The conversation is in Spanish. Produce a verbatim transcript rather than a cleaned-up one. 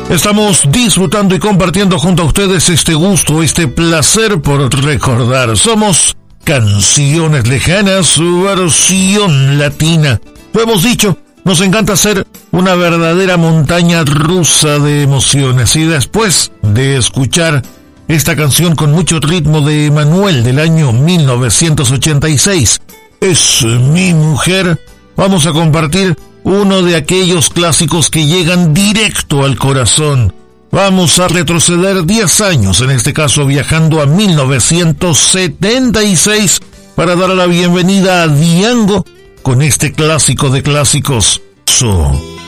Estamos disfrutando y compartiendo junto a ustedes este gusto, este placer por recordar. Somos Canciones Lejanas, su versión latina. Lo hemos dicho, nos encanta ser una verdadera montaña rusa de emociones. Y después de escuchar esta canción con mucho ritmo de Emanuel del año mil novecientos ochenta y seis, Es mi mujer, vamos a compartir uno de aquellos clásicos que llegan directo al corazón. Vamos a retroceder diez años, en este caso viajando a mil novecientos setenta y seis, para dar la bienvenida a Diango con este clásico de clásicos, So.